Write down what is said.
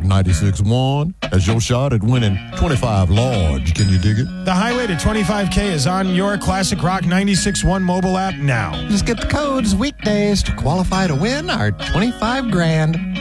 Rock 96.1 as your shot at winning 25 large. Can you dig it? The highway to 25K is on your Classic Rock 96.1 mobile app now. Just get the codes weekdays to qualify to win our 25 grand.